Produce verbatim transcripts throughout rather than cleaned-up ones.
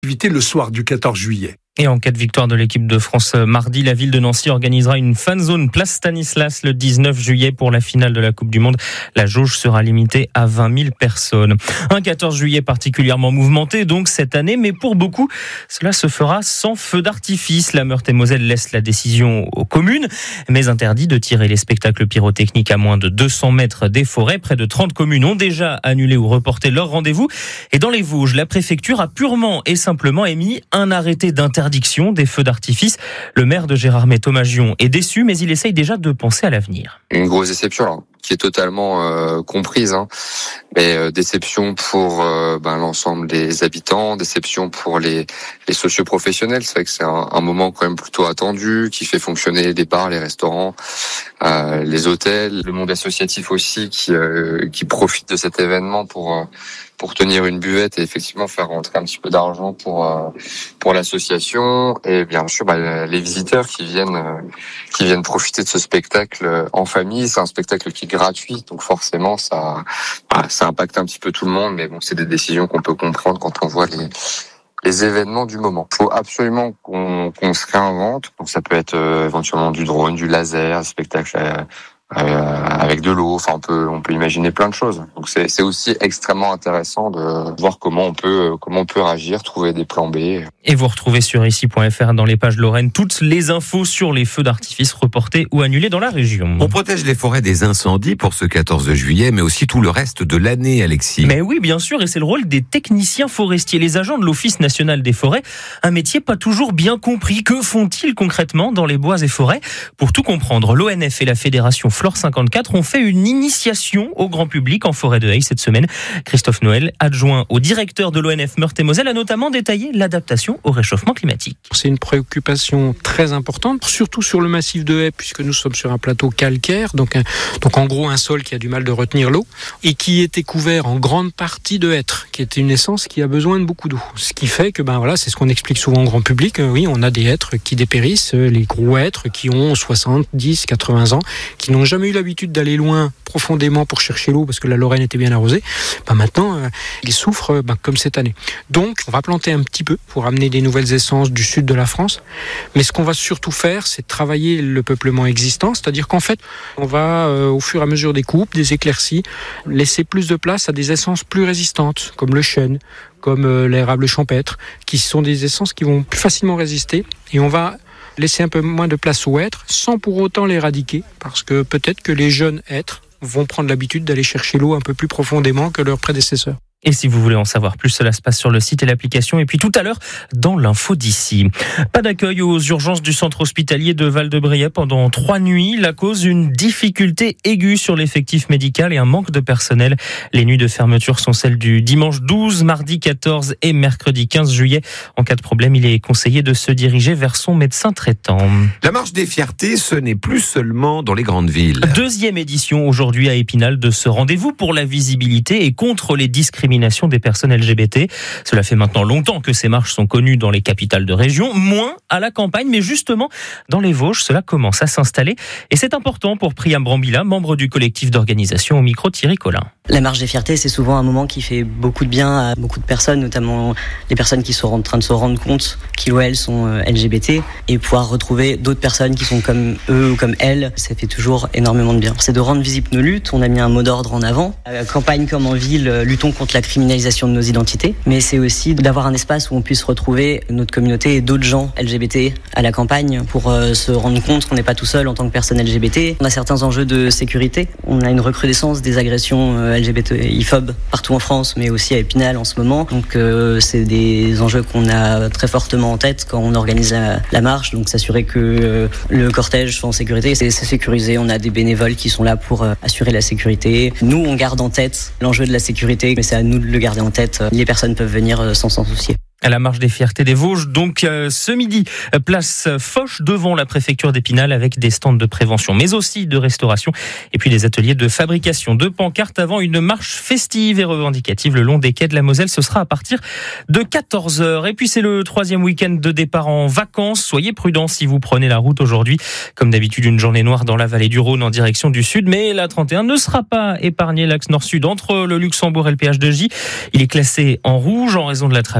le soir du quatorze juillet. Et en cas de victoire de l'équipe de France mardi, la ville de Nancy organisera une fan zone place Stanislas le dix-neuf juillet pour la finale de la Coupe du Monde. La jauge sera limitée à vingt mille personnes. Un quatorze juillet particulièrement mouvementé donc cette année, mais pour beaucoup, cela se fera sans feu d'artifice. La Meurthe-et-Moselle laisse la décision aux communes, mais interdit de tirer les spectacles pyrotechniques à moins de deux cents mètres des forêts. Près de trente communes ont déjà annulé ou reporté leur rendez-vous. Et dans les Vosges, la préfecture a purement et simplement émis un arrêté d'interdiction des feux d'artifice. Le maire de Gérardmer, Thomas Gion, est déçu, mais il essaye déjà de penser à l'avenir. Une grosse déception, là, qui est totalement euh, comprise, hein. mais euh, déception pour euh, ben, l'ensemble des habitants, déception pour les, les socioprofessionnels. C'est vrai que c'est un, un moment quand même plutôt attendu, qui fait fonctionner les bars, les restaurants, euh, les hôtels, le monde associatif aussi, qui, euh, qui profite de cet événement pour euh, pour tenir une buvette et effectivement faire rentrer un petit peu d'argent pour euh, pour l'association, et bien sûr bah, les visiteurs qui viennent euh, qui viennent profiter de ce spectacle en famille. C'est un spectacle qui est gratuit, donc forcément ça bah, ça impacte un petit peu tout le monde, mais bon, c'est des décisions qu'on peut comprendre quand on voit les les événements du moment. Il faut absolument qu'on qu'on se réinvente. Donc ça peut être euh, éventuellement du drone, du laser, spectacle euh, Euh, avec de l'eau, enfin on peut on peut imaginer plein de choses. Donc c'est c'est aussi extrêmement intéressant de voir comment on peut comment on peut réagir, trouver des plans B. Et vous retrouvez sur ici point f r dans les pages Lorraine toutes les infos sur les feux d'artifice reportés ou annulés dans la région. On protège les forêts des incendies pour ce quatorze juillet, mais aussi tout le reste de l'année, Alexis. Mais oui, bien sûr, et c'est le rôle des techniciens forestiers, les agents de l'Office national des forêts. Un métier pas toujours bien compris. Que font-ils concrètement dans les bois et forêts ? Pour tout comprendre, l'O N F et la Fédération Flore cinquante-quatre ont fait une initiation au grand public en forêt de Haye cette semaine. Christophe Noël, adjoint au directeur de l'O N F Meurthe-et-Moselle, a notamment détaillé l'adaptation au réchauffement climatique. C'est une préoccupation très importante, surtout sur le massif de Haye, puisque nous sommes sur un plateau calcaire, donc, un, donc en gros un sol qui a du mal de retenir l'eau, et qui était couvert en grande partie de hêtres, qui est une essence qui a besoin de beaucoup d'eau. Ce qui fait que, ben voilà, c'est ce qu'on explique souvent au grand public, oui, on a des hêtres qui dépérissent, les gros hêtres qui ont soixante-dix, quatre-vingts ans, qui n'ont jamais eu l'habitude d'aller loin profondément pour chercher l'eau parce que la Lorraine était bien arrosée, ben maintenant euh, ils souffrent ben, comme cette année. Donc on va planter un petit peu pour amener des nouvelles essences du sud de la France, mais ce qu'on va surtout faire, c'est travailler le peuplement existant, c'est-à-dire qu'en fait on va euh, au fur et à mesure des coupes, des éclaircies, laisser plus de place à des essences plus résistantes comme le chêne, comme euh, l'érable champêtre, qui sont des essences qui vont plus facilement résister, et on va laisser un peu moins de place aux hêtres sans pour autant l'éradiquer, parce que peut-être que les jeunes hêtres vont prendre l'habitude d'aller chercher l'eau un peu plus profondément que leurs prédécesseurs. Et si vous voulez en savoir plus, cela se passe sur le site et l'application. Et puis tout à l'heure, dans l'info d'ici. Pas d'accueil aux urgences du centre hospitalier de Val-de-Briey pendant trois nuits. La cause, une difficulté aiguë sur l'effectif médical et un manque de personnel. Les nuits de fermeture sont celles du dimanche douze, mardi quatorze et mercredi quinze juillet. En cas de problème, il est conseillé de se diriger vers son médecin traitant. La marche des fiertés, ce n'est plus seulement dans les grandes villes. Deuxième édition aujourd'hui à Épinal de ce rendez-vous pour la visibilité et contre les discriminations des personnes L G B T. Cela fait maintenant longtemps que ces marches sont connues dans les capitales de région, moins à la campagne, mais justement dans les Vosges, cela commence à s'installer et c'est important pour Priam Brambilla, membre du collectif d'organisation au micro Thierry Collin. La marche des fiertés, c'est souvent un moment qui fait beaucoup de bien à beaucoup de personnes, notamment les personnes qui sont en train de se rendre compte qu'ils ou elles sont L G B T, et pouvoir retrouver d'autres personnes qui sont comme eux ou comme elles, ça fait toujours énormément de bien. C'est de rendre visible nos luttes, on a mis un mot d'ordre en avant. À la campagne comme en ville, luttons contre la criminalisation de nos identités, mais c'est aussi d'avoir un espace où on puisse retrouver notre communauté et d'autres gens L G B T à la campagne pour euh, se rendre compte qu'on n'est pas tout seul en tant que personne L G B T. On a certains enjeux de sécurité, on a une recrudescence des agressions euh, L G B T I-phobes partout en France, mais aussi à Épinal en ce moment. Donc euh, c'est des enjeux qu'on a très fortement en tête quand on organise la, la marche, donc s'assurer que euh, le cortège soit en sécurité, c'est, c'est sécurisé. On a des bénévoles qui sont là pour euh, assurer la sécurité. Nous, on garde en tête l'enjeu de la sécurité, mais c'est à nous de le garder en tête. Les personnes peuvent venir sans s'en soucier. À la marche des fiertés des Vosges, donc euh, ce midi, place Foch devant la préfecture d'Épinal avec des stands de prévention, mais aussi de restauration et puis des ateliers de fabrication de pancartes avant une marche festive et revendicative le long des quais de la Moselle. Ce sera à partir de quatorze heures. Et puis c'est le troisième week-end de départ en vacances. Soyez prudents si vous prenez la route aujourd'hui. Comme d'habitude, une journée noire dans la vallée du Rhône en direction du sud, mais la trente et un ne sera pas épargnée. L'axe nord-sud entre le Luxembourg et le P H deux J, il est classé en rouge en raison de la traversée de notre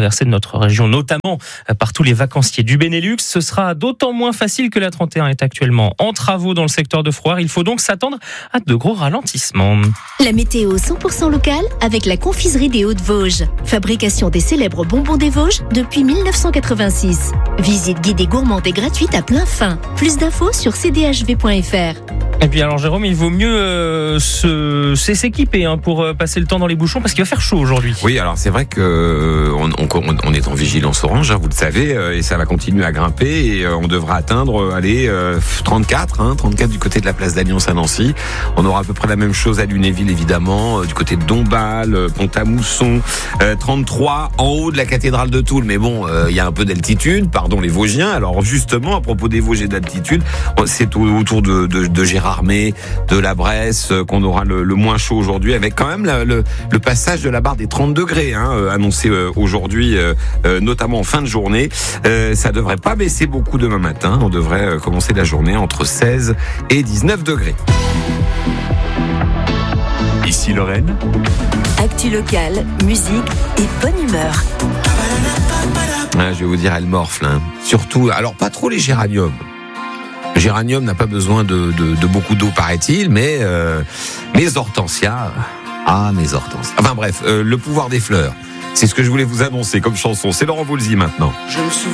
notre région, notamment par tous les vacanciers du Benelux. Ce sera d'autant moins facile que la trente et un est actuellement en travaux dans le secteur de Frouard. Il faut donc s'attendre à de gros ralentissements. La météo cent pour cent locale avec la confiserie des Hauts-de-Vosges. Fabrication des célèbres bonbons des Vosges depuis mille neuf cent quatre-vingt-six. Visite guidée gourmande et gratuite à plein fin. Plus d'infos sur c d h v point f r. Et puis alors Jérôme, il vaut mieux euh, se, s'équiper hein, pour euh, passer le temps dans les bouchons parce qu'il va faire chaud aujourd'hui. Oui, alors c'est vrai que euh, on, on, on est en vigilance orange, hein, vous le savez, euh, et ça va continuer à grimper et euh, on devra atteindre euh, allez, euh, trente-quatre, hein, trente-quatre du côté de la place d'Alliance à Nancy. On aura à peu près la même chose à Lunéville évidemment, euh, du côté de Dombasle, euh, Pont-à-Mousson, euh, trente-trois en haut de la cathédrale de Toul. Mais bon, il euh, y a un peu d'altitude, pardon les Vosgiens. Alors justement, à propos des Vosges et d'altitude, c'est autour de, de, de Gérard Armée, de la Bresse, qu'on aura le, le moins chaud aujourd'hui, avec quand même la, le, le passage de la barre des trente degrés, hein, euh, annoncé euh, aujourd'hui, euh, euh, notamment en fin de journée. Euh, ça devrait pas baisser beaucoup demain matin. On devrait euh, commencer la journée entre seize et dix-neuf degrés. Ici Lorraine. Actu locale, musique et bonne humeur. Ah, je vais vous dire, elle morfle. Hein. Surtout, alors pas trop les géraniums. Le géranium n'a pas besoin de, de, de beaucoup d'eau, paraît-il, mais euh, mes hortensias, ah mes hortensias. Enfin bref, euh, le pouvoir des fleurs, c'est ce que je voulais vous annoncer comme chanson. C'est Laurent Voulzy maintenant. Je me souviens